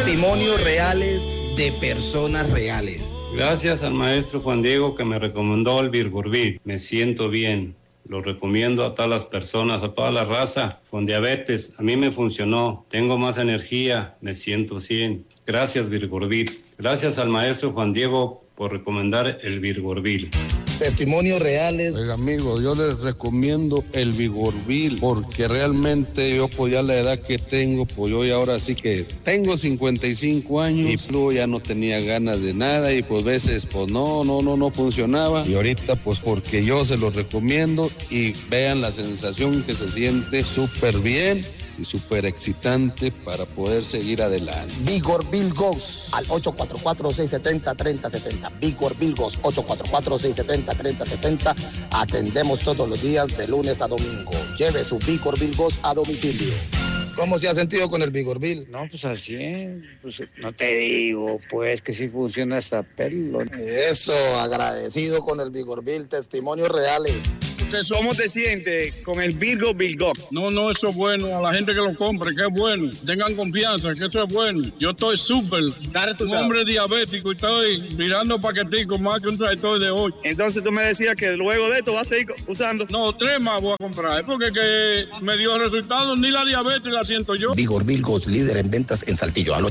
Testimonios reales de personas reales. Gracias al maestro Juan Diego que me recomendó el Virgurbil. Me siento bien. Lo recomiendo a todas las personas, a toda la raza con diabetes. A mí me funcionó. Tengo más energía. Me siento 100. Gracias, Virgurbil. Gracias al maestro Juan Diego por recomendar el Virgurbil. Testimonios reales. Oiga, amigos, yo les recomiendo el Vigorbil porque realmente yo, pues ya la edad que tengo, pues yo ya ahora sí que tengo 55 años y luego ya no tenía ganas de nada y pues veces pues no funcionaba. Y ahorita pues porque yo se los recomiendo y vean la sensación que se siente súper bien y súper excitante para poder seguir adelante. Vigorbil Goes al 844-670-3070. Vigorbil Goes 844-670-3070. Atendemos todos los días de lunes a domingo. Lleve su Vigorbil Goes a domicilio. ¿Cómo se ha sentido con el Vigorbil? No, pues al 100, pues no te digo, pues que sí funciona hasta pelo. Eso, agradecido con el Vigorbil, testimonios reales. Que somos decentes con el Vigorbil Go. No, eso es bueno. A la gente que lo compre, que es bueno. Tengan confianza, que eso es bueno. Yo estoy súper. Un hombre diabético y estoy mirando paqueticos más que un tractor de 8. Entonces tú me decías que luego de esto vas a seguir usando. No, 3 más voy a comprar. Porque que me dio resultados, ni la diabetes la siento yo. Vigorbil Goes, líder en ventas en Saltillo, al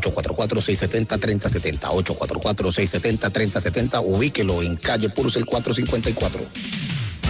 844-670-3070. 844-670-3070. Ubíquelo en calle Puros el 454.